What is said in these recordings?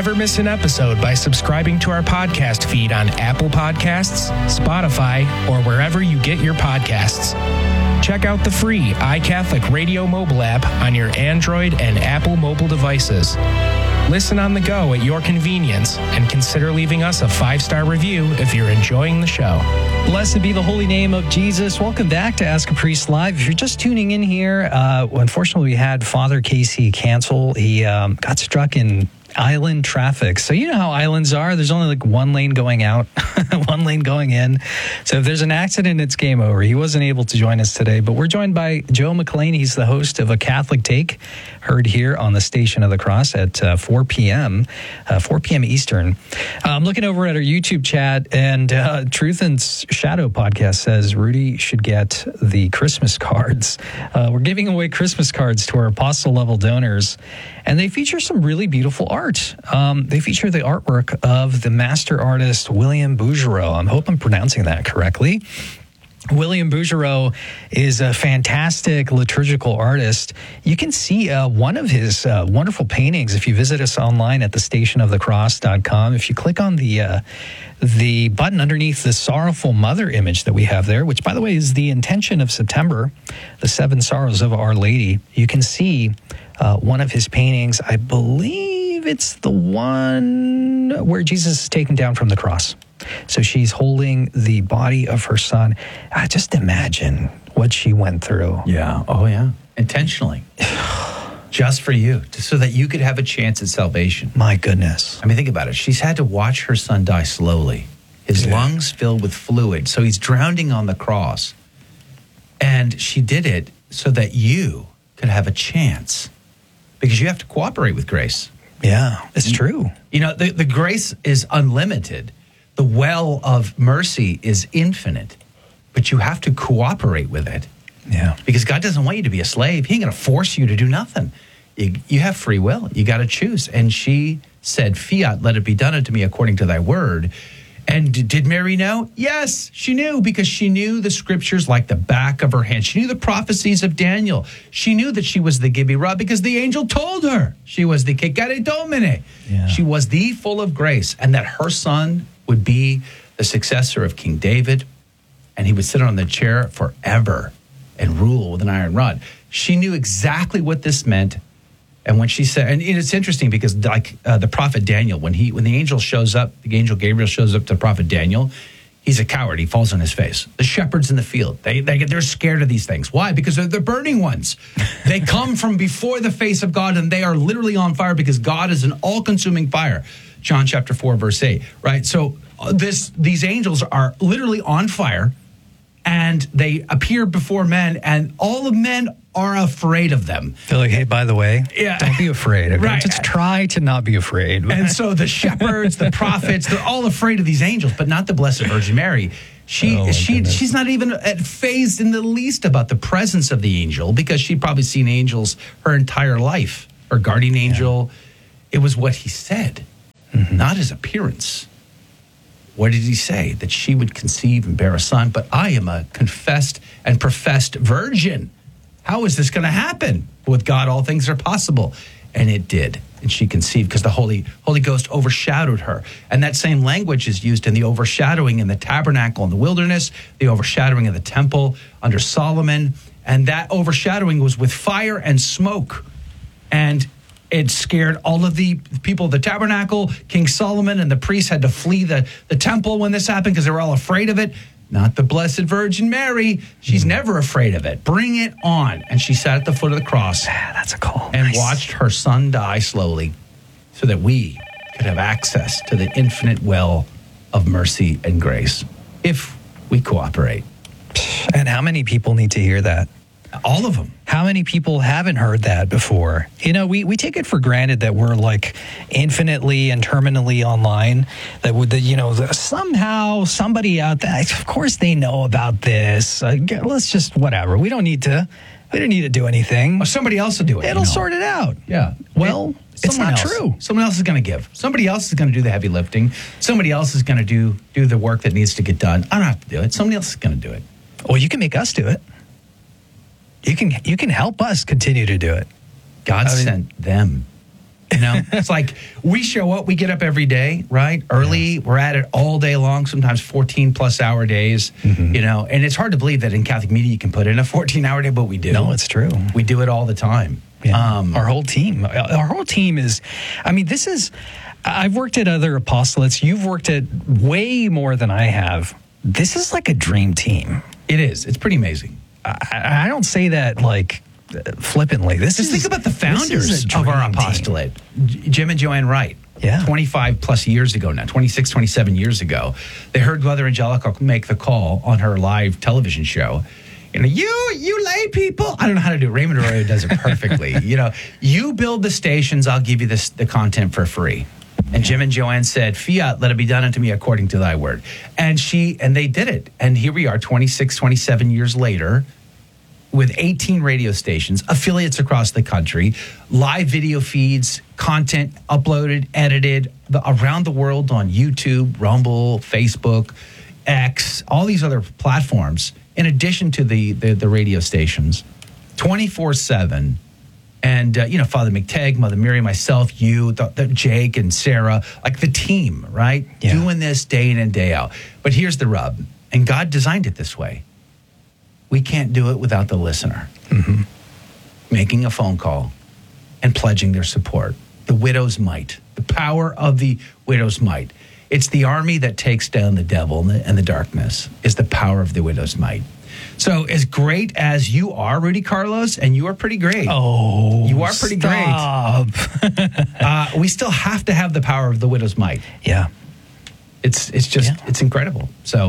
Never miss an episode by subscribing to our podcast feed on Apple Podcasts, Spotify, or wherever you get your podcasts. Check out the free iCatholic Radio mobile app on your Android and Apple mobile devices. Listen on the go at your convenience and consider leaving us a 5-star review if you're enjoying the show. Blessed be the holy name of Jesus. Welcome back to Ask a Priest Live. If you're just tuning in here, unfortunately, we had Father Casey cancel. He got struck in island traffic. So you know how islands are. There's only like one lane going out, one lane going in. So if there's an accident, it's game over. He wasn't able to join us today, but we're joined by Joe McLean. He's the host of A Catholic Take, heard here on the Station of the Cross at 4 p.m. Eastern. I'm looking over at our YouTube chat, and Truth and Shadow podcast says Rudy should get the Christmas cards. We're giving away Christmas cards to our apostle level donors, and they feature some really beautiful art. They feature the artwork of the master artist William Bouguereau. I hope I'm pronouncing that correctly. William Bouguereau is a fantastic liturgical artist. You can see one of his wonderful paintings if you visit us online at thestationofthecross.com. If you click on the button underneath the Sorrowful Mother image that we have there, which, by the way, is the intention of September, the 7 Sorrows of Our Lady, you can see one of his paintings. I believe it's the one where Jesus is taken down from the cross. So she's holding the body of her son. Just imagine what she went through. Yeah. Oh, yeah. Intentionally. Just for you, so that you could have a chance at salvation. My goodness. I mean, think about it. She's had to watch her son die slowly. His lungs filled with fluid. So he's drowning on the cross. And she did it so that you could have a chance. Because you have to cooperate with grace. Yeah, it's true. You know, the grace is unlimited. The well of mercy is infinite, but you have to cooperate with it. Yeah. Because God doesn't want you to be a slave. He ain't going to force you to do nothing. You have free will. You got to choose. And she said, "Fiat, let it be done unto me according to thy word." And did Mary know? Yes, she knew, because she knew the scriptures like the back of her hand. She knew the prophecies of Daniel. She knew that she was the Gibirah because the angel told her she was the Cecare Domine. Yeah. She was the full of grace, and that her son would be the successor of King David, and he would sit on the chair forever and rule with an iron rod. She knew exactly what this meant. And when she said, and it's interesting because like the prophet Daniel, when the angel shows up, the angel Gabriel shows up to prophet Daniel, he's a coward. He falls on his face. The shepherds in the field, they're scared of these things. Why? Because they're the burning ones. They come from before the face of God, and they are literally on fire because God is an all-consuming fire. John chapter 4, verse 8, right? So these angels are literally on fire, and they appear before men, and all of men are afraid of them. They're like, hey, by the way, don't be afraid. Okay? Right. Just try to not be afraid. And so the shepherds, the prophets, they're all afraid of these angels, but not the Blessed Virgin Mary. She's not even fazed in the least about the presence of the angel, because she'd probably seen angels her entire life. Her guardian angel, it was what he said, not his appearance. What did he say? That she would conceive and bear a son, but I am a confessed and professed virgin. How is this going to happen? With God, all things are possible. And it did. And she conceived because the Holy Ghost overshadowed her. And that same language is used in the overshadowing in the tabernacle in the wilderness, the overshadowing of the temple under Solomon. And that overshadowing was with fire and smoke. And it scared all of the people of the tabernacle. King Solomon and the priests had to flee the temple when this happened because they were all afraid of it. Not the Blessed Virgin Mary. She's never afraid of it. Bring it on. And she sat at the foot of the cross. That's a call. And watched her son die slowly so that we could have access to the infinite well of mercy and grace if we cooperate. And how many people need to hear that? All of them. How many people haven't heard that before? You know, we take it for granted that we're like infinitely and terminally online. Somehow somebody out there, of course they know about this. Let's just whatever. We don't need to do anything. Well, somebody else will do it. It'll sort it out. Yeah. Well, it's not true. Someone else is going to give. Somebody else is going to do the heavy lifting. Somebody else is going to do the work that needs to get done. I don't have to do it. Somebody else is going to do it. Well, you can make us do it. You can help us continue to do it. God sent them. You know, it's like we show up, we get up every day, right? Early, we're at it all day long, sometimes 14 plus hour days, you know, and it's hard to believe that in Catholic media you can put in a 14-hour day, but we do. No, it's true. We do it all the time. Yeah. Our whole team is, I mean, I've worked at other apostolates. You've worked at way more than I have. This is like a dream team. It is. It's pretty amazing. I don't say that like flippantly. Think about the founders of our apostolate, Jim and Joanne Wright. Yeah. 25 plus years ago now, 26, 27 years ago, they heard Mother Angelica make the call on her live television show. You know, you lay people. I don't know how to do it. Raymond Arroyo does it perfectly. You know, you build the stations, I'll give you the content for free. And Jim and Joanne said, Fiat, let it be done unto me according to thy word. And they did it. And here we are 26, 27 years later with 18 radio stations, affiliates across the country, live video feeds, content uploaded, edited around the world on YouTube, Rumble, Facebook, X, all these other platforms, in addition to the radio stations, 24/7. And, you know, Father McTagg, Mother Mary, myself, you, Jake and Sarah, like the team, right? Yeah. Doing this day in and day out. But here's the rub. And God designed it this way. We can't do it without the listener. Mm-hmm. Making a phone call and pledging their support. The widow's might. The power of the widow's might. It's the army that takes down the devil and the darkness is the power of the widow's might. So as great as you are, Rudy Carlos, and you are pretty great. Oh, you are pretty great. We still have to have the power of the widow's might. Yeah. It's incredible. So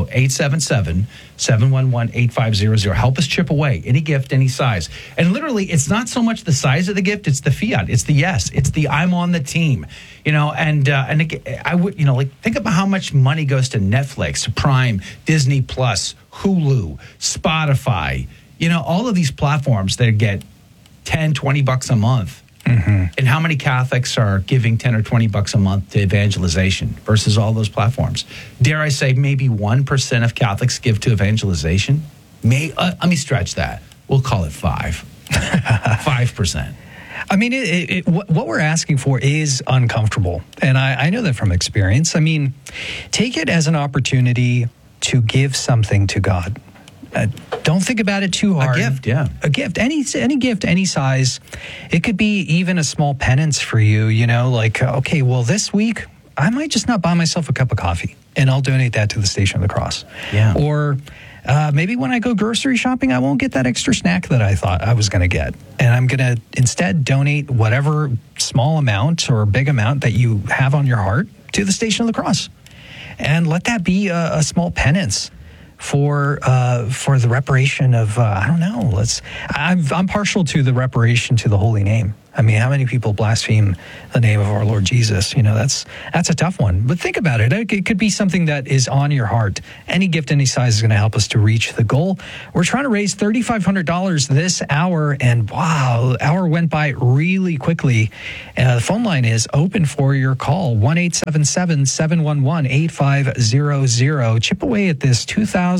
877-711-8500. Help us chip away. Any gift, any size. And literally, it's not so much the size of the gift, it's the fiat. It's the yes. It's the I'm on the team. You know, and I would, you know, like think about how much money goes to Netflix, Prime, Disney Plus, Hulu, Spotify, you know, all of these platforms that get $10, $20 a month. Mm-hmm. And how many Catholics are giving $10 or $20 a month to evangelization versus all those platforms? Dare I say maybe 1% of Catholics give to evangelization? Let me stretch that. We'll call it 5%. I mean, what we're asking for is uncomfortable. And I know that from experience. I mean, take it as an opportunity to give something to God. Don't think about it too hard. A gift, yeah. A gift, any gift, any size. It could be even a small penance for you, you know, like, okay, well, this week, I might just not buy myself a cup of coffee, and I'll donate that to the Station of the Cross. Yeah. Or maybe when I go grocery shopping, I won't get that extra snack that I thought I was going to get. And I'm going to instead donate whatever small amount or big amount that you have on your heart to the Station of the Cross. And let that be a small penance for the reparation of I don't know. I'm partial to the reparation to the holy name. I mean, how many people blaspheme the name of our Lord Jesus? You know, that's a tough one. But think about it. It could be something that is on your heart. Any gift, any size is going to help us to reach the goal. We're trying to raise $3,500 this hour, and wow, the hour went by really quickly. The phone line is open for your call, 1-877-711-8500. Chip away at this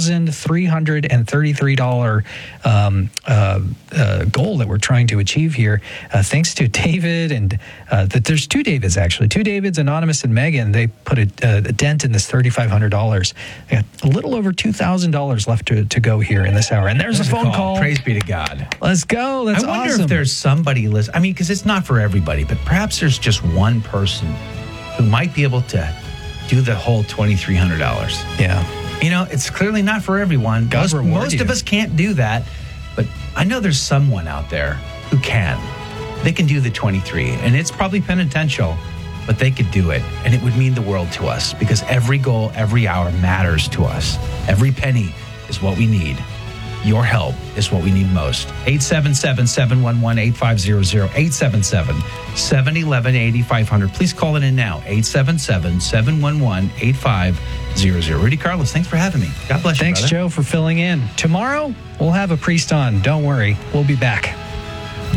$2,333 goal that we're trying to achieve here. Thanks to David and there's two Davids, actually. Two Davids, Anonymous and Megan. They put a dent in this $3,500. They got a little over $2,000 left to go here in this hour. And there's a phone call. Praise be to God. Let's go. That's awesome. I wonder if there's somebody listening. I mean, because it's not for everybody, but perhaps there's just one person who might be able to do the whole $2,300. Yeah. You know, it's clearly not for everyone. Most of us can't do that, but I know there's someone out there who can. They can do the 23, and it's probably penitential, but they could do it, and it would mean the world to us because every goal, every hour matters to us. Every penny is what we need. Your help is what we need most. 877-711-8500, 877-711-8500. Please call it in now, 877-711-8500. Rudy Carlos, thanks for having me. God bless you, Thanks, brother. Joe, for filling in. Tomorrow, we'll have a priest on. Don't worry. We'll be back.